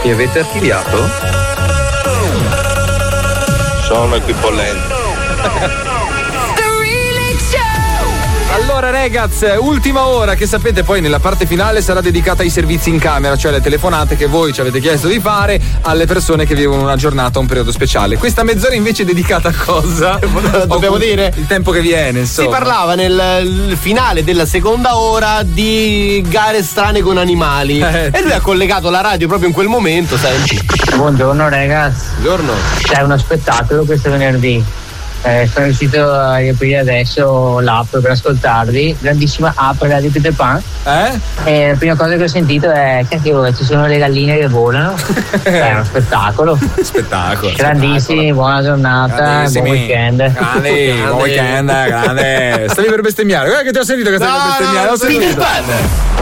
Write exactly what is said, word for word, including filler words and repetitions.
Mi avete archiviato? Sono equipollente. Allora ragazzi, ultima ora che sapete poi nella parte finale sarà dedicata ai servizi in camera, cioè le telefonate che voi ci avete chiesto di fare alle persone che vivono una giornata, un periodo speciale. Questa mezz'ora invece è dedicata a cosa? Dobbiamo dire? Il tempo che viene, insomma. Si parlava nel finale della seconda ora di gare strane con animali eh, e lui ha collegato la radio proprio in quel momento, senti. Buongiorno ragazzi. Buongiorno. C'è uno spettacolo questo venerdì. Eh, sono riuscito a riaprire adesso l'app per ascoltarvi, grandissima app Radio Peter Pan. Eh? E la prima cosa che ho sentito è che ci sono le galline che volano. È uno spettacolo. Spettacolo. Grandissimi, spettacolo. Buona giornata, buon weekend. Grande, buon weekend, grande. Stavi per bestemmiare, guarda che ti ho sentito che stavi no, per bestemmiare. No, ho sentito.